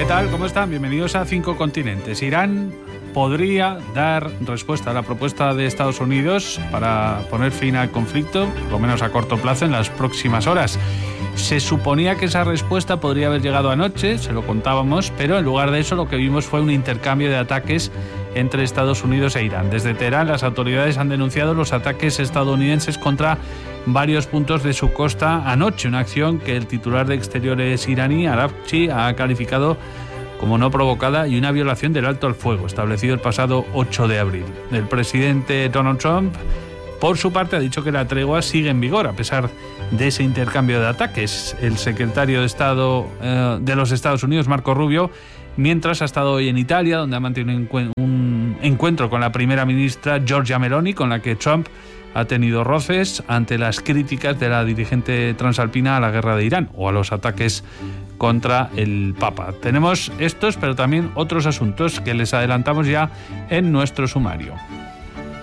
tal? ¿Cómo están? Bienvenidos a 5 Continentes. Irán podría dar respuesta a la propuesta de Estados Unidos para poner fin al conflicto, por lo menos a corto plazo, en las próximas horas. Se suponía que esa respuesta podría haber llegado anoche, se lo contábamos, pero en lugar de eso lo que vimos fue un intercambio de ataques entre Estados Unidos e Irán. Desde Teherán, las autoridades han denunciado los ataques estadounidenses contra varios puntos de su costa anoche, una acción que el titular de Exteriores iraní, Araghchi, ha calificado como no provocada y una violación del alto al fuego establecido el pasado 8 de abril. El presidente Donald Trump, por su parte, ha dicho que la tregua sigue en vigor a pesar de ese intercambio de ataques. El secretario de Estado de los Estados Unidos, Marco Rubio, mientras ha estado hoy en Italia, donde ha mantenido un encuentro con la primera ministra Giorgia Meloni, con la que Trump ha tenido roces ante las críticas de la dirigente transalpina a la guerra de Irán o a los ataques contra el Papa. Tenemos estos, pero también otros asuntos que les adelantamos ya en nuestro sumario.